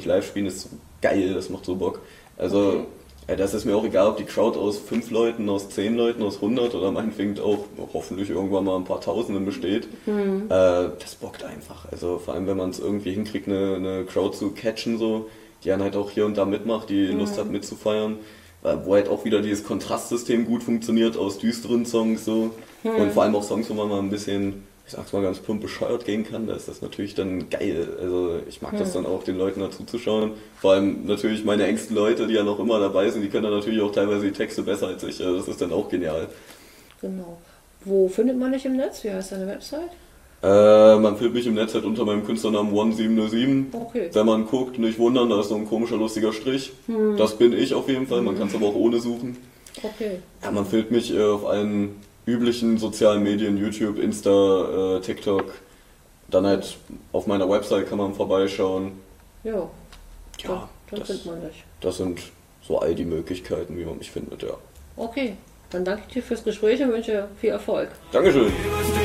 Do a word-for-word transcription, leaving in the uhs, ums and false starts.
wirklich live spielen, ist so geil, das macht so Bock. Also, Okay. ja, das ist mir auch egal, ob die Crowd aus fünf Leuten, aus zehn Leuten, aus hundert oder meinetwegen auch hoffentlich irgendwann mal ein paar Tausenden besteht. Mhm. Äh, das bockt einfach. Also vor allem, wenn man es irgendwie hinkriegt, eine, eine Crowd zu catchen, so, die dann halt auch hier und da mitmacht, die Mhm. Lust hat mitzufeiern. Äh, Wo halt auch wieder dieses Kontrastsystem gut funktioniert aus düsteren Songs so. Mhm. Und vor allem auch Songs, wo man mal ein bisschen, ich sag's mal ganz plump, bescheuert gehen kann, da ist das natürlich dann geil. Also ich mag das dann auch, den Leuten dazu zu schauen. Vor allem natürlich meine engsten Leute, die ja noch immer dabei sind, die können dann natürlich auch teilweise die Texte besser als ich. Also das ist dann auch genial. Genau. Wo findet man dich im Netz? Wie heißt deine Website? Äh, man findet mich im Netz halt unter meinem Künstlernamen one sieben null sieben. Okay. Wenn man guckt, nicht wundern, da ist so ein komischer, lustiger Strich. Hm. Das bin ich auf jeden Fall, man kann es aber auch ohne suchen. Okay. Ja, man findet mich äh, auf allen üblichen sozialen Medien, YouTube, Insta, äh, TikTok. Dann halt auf meiner Website kann man vorbeischauen. Ja. Ja, Dann, dann das, findet man dich. das sind so all die Möglichkeiten, wie man mich findet, ja. Okay. Dann danke ich dir fürs Gespräch und wünsche viel Erfolg. Dankeschön.